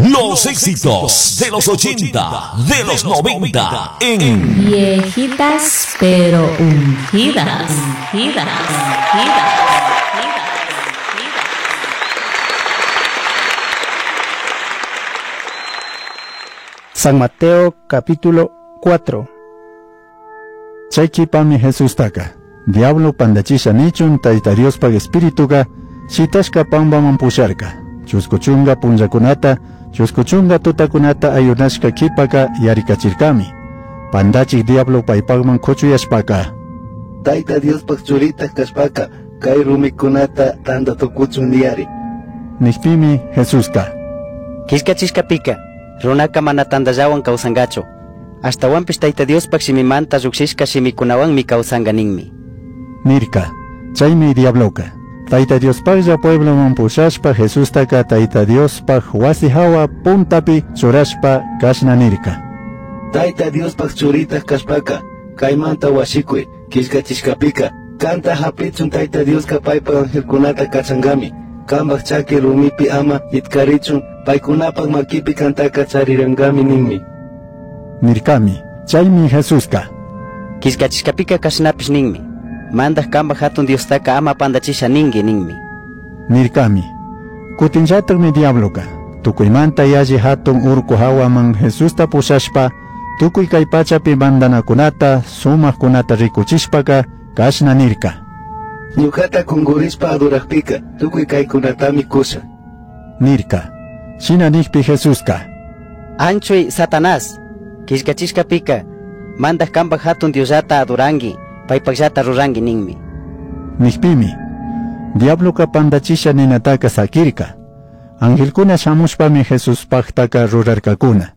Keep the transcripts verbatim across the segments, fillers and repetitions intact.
Los éxitos de los ochenta, de los noventa, en Viejitas pero ungidas, ungidas, ungidas. San Mateo capítulo cuatro. Chaykipami Jesús taka. Diablo pandachisha nichun taita Dios pag espirituga, shitashka pambaman pusharka. Chuskuchunga punjakunata, chuskuchunga tutakunata ayunashka kipaka yarikachirkami. Pandachik diablo paypagman kuchuyashpaka. Taita Dios pag churita kashpaka, kay rumikunata tanda tukuchun diari. Nikpimi Jesuska. Kiskachishkapika. Runaka mana tandallawan kawsangachu. Hasta wampish Tayta Dios pag simimanta ruksishka simikunawan mi kawsanga ninmi. Nirka, chaymi diabloka. Tayta Dios paglla pueblo man pushashpa Jesús taka Tayta Dios pag wasi hawa puntapi churashpa kashna nirka. Tayta Dios pag churita kashpaka, kaymanta washikui, kishkachishkapika, kanta hapichun Tayta Dios kapaypa angelkunata kachangami. Kambak chaki rumipi ama itkarichun, paykunapag makipi kantaka charirangami ninmi. Nirkami, chaymi Jesuska. Kiskachishkapika kashnapish ninmi. Mandak kambak hatun Dios taka ama pandachisha ningi ninmi. Nirkami, kutinchatakmi diabloka. Tukuymanta yaji hatun urku hawaman Jesusta pushashpa, tukuy kay pachapi bandanakunata, sumakkunata rikuchishpaka, kashna nirka. Ñukata kungurispa adurakpika, tukuy kaykunatami kusha. Nirka, shina nikpi Jesuska. Anchuy Satanás, kiskachishkapika, mandak kambak hatun Diosata adurangi, paypagjata rurangi ninmi. Nikpimi, diabloka pandachisha ninataka sakirka. Angelkuna shamushpami Jesus paktaka rurarkakuna.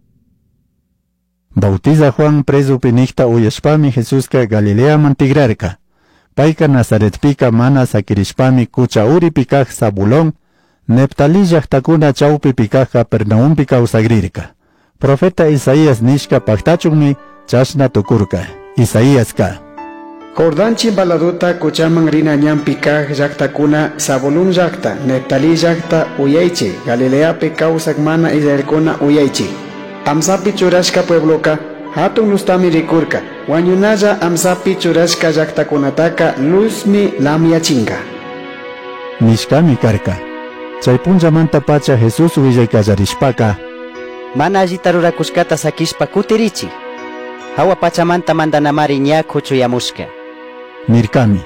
Bautiza Juan presupi nikta uyashpami Jesuska Galilea mantigrarka. Paika Nazaretpika mana sakirishpami kucha uri pikaj Zabulón, Neptalí llaqtakuna chawpi pikaj Capernaumpi kawsagrirka. Profeta Isaías nishka paktachunmi chashna tukurka. Isaías ka. Jordanchi baladuta kuchaman rina ñan pikaj llaqtakuna Zabulón llaqta, Neptalí llaqta uyaychi, Galileapi kawsak mana Israelkuna uyaychi. Amsapi churashka puebloka, hatun lustami rikurka, wañunalla amsapi churashka llaqtakunataka luzmi lamyachinga. Nishkami karka. Chay punchamanta pacha Jesus willaykallarishpaka. Mana allita rurakushkata sakishpa kutirichi. Hawa pachamanta mandanamari ña kuchuyamushka. Nirkami.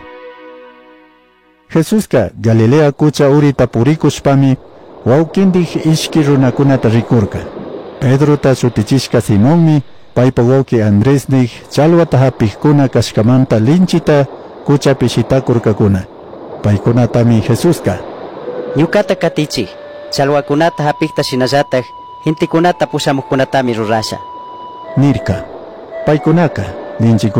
Jesuska Galilea kucha urita purikushpami, wawkindij ishki runakunata rikurka. Pedro ta sutichishka Simonmi, paypa wawki Andresnej chalwata hapijkuna kashkamanta linchita kuchapi shitakurkakuna. Paykunatami Jesuska. Ñukata katichi, chalwakunata hapikta shinallataq, hintikunata pushamuqkunatami rurasha. Nirka, paykunaka linchikuna.